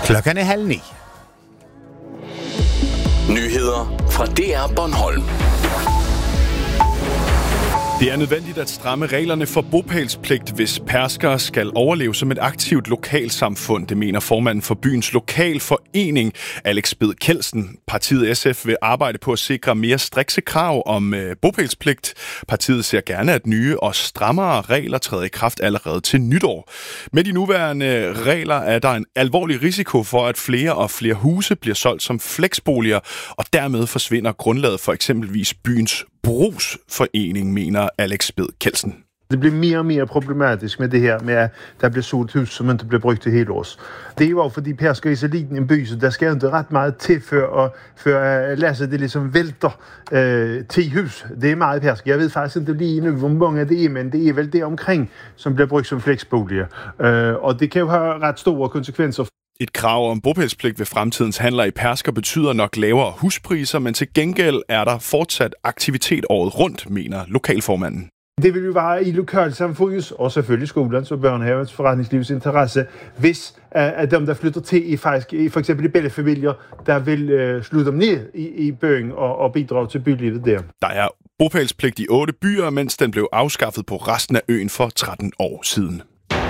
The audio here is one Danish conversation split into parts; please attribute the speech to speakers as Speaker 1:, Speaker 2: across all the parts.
Speaker 1: Klokken er 8:30.
Speaker 2: Nyheder fra DR Bornholm.
Speaker 3: Det er nødvendigt at stramme reglerne for bopælspligt, hvis perskere skal overleve som et aktivt lokalsamfund, det mener formanden for byens lokalforening, Alex Bed Kelsen. Partiet SF vil arbejde på at sikre mere strikse krav om bopælspligt. Partiet ser gerne, at nye og strammere regler træder i kraft allerede til nytår. Med de nuværende regler er der en alvorlig risiko for, at flere og flere huse bliver solgt som flexboliger, og dermed forsvinder grundlaget for eksempelvis byens brugsforening, mener Alex Bed Kelsen.
Speaker 4: Det bliver mere og mere problematisk med det her med, at der bliver solgt hus, som ikke bliver brugt til hele års. Det er jo også fordi Pærsker er så liten en by, så der skal ikke ret meget til, før Lasse det ligesom vælter 10 hus. Det er meget Pærsker. Jeg ved faktisk ikke lige nu, hvor mange det er, men det er vel det omkring, som bliver brugt som flexboliger. Og det kan jo have ret store konsekvenser.
Speaker 3: Et krav om bopælspligt ved fremtidens handler i Pærsker betyder nok lavere huspriser, men til gengæld er der fortsat aktivitet året rundt, mener lokalformanden.
Speaker 4: Det vil jo være i lokalsamfundets og selvfølgelig skolens og børnehavens forretningslivets interesse, hvis at dem, der flytter til for eksempel i bellefamilier, der vil slutte dem ned i byen og bidrage til bylivet der.
Speaker 3: Der er bopælspligt i 8 byer, mens den blev afskaffet på resten af øen for 13 år siden.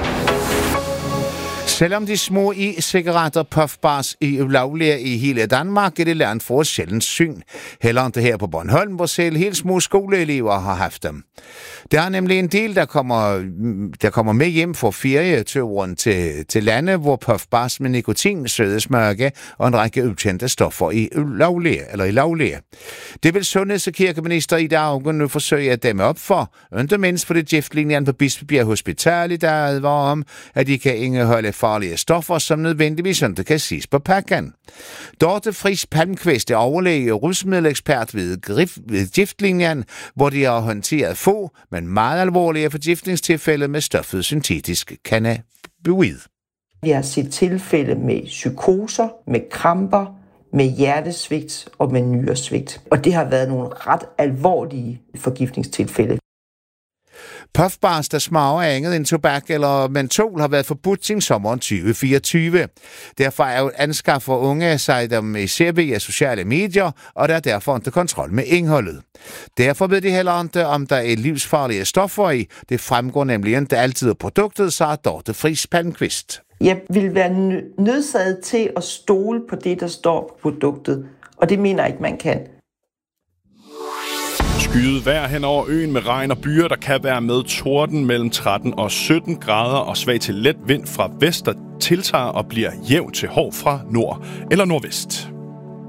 Speaker 1: Selvom de små e-cigaretter puffbars er ulovlige i hele Danmark, er det langt for et sjældent syn. Heller ikke her på Bornholm, hvor selv helt små skoleelever har haft dem. Der er nemlig en del, der kommer med hjem for ferieturen til lande, hvor puffbars med nikotin, sødesmørke og en række ukendte stoffer er lovlige. Det vil sundheds- og kirkeminister Ida Auken nu forsøge at dæmme op for, ikke mindst for det giftlinjen på Bispebjerg Hospital, der advarer om, at de kan indeholde farlige stoffer, som nødvendigvis ikke kan siges på pakken. Dorte Friis Palmqvist er overlæge og rusmiddelekspert ved giftlinjen, hvor de har håndteret få, men meget alvorlige forgiftningstilfælde med stoffet syntetisk cannabinoid.
Speaker 5: Vi har set tilfælde med psykoser, med kramper, med hjertesvigt og med nyresvigt. Og det har været nogle ret alvorlige forgiftningstilfælde.
Speaker 1: Puffbars, der smager af andet end tobak eller mentol, har været forbudt siden sommeren 2024. Derfor er jo anskaffet for unge sig dem især via sociale medier, og der er derfor ikke kontrol med indholdet. Derfor ved de heller ikke, om der er livsfarlige stoffer i. Det fremgår nemlig ikke altid af produktet, så Dorte Friis Palmqvist.
Speaker 5: Jeg vil være nødsaget til at stole på det, der står på produktet, og det mener jeg ikke, man kan.
Speaker 3: Skyet vejr hen over øen med regn og byer, der kan være med torden mellem 13 og 17 grader og svag til let vind fra vest, der tiltager og bliver jævn til hård fra nord eller nordvest.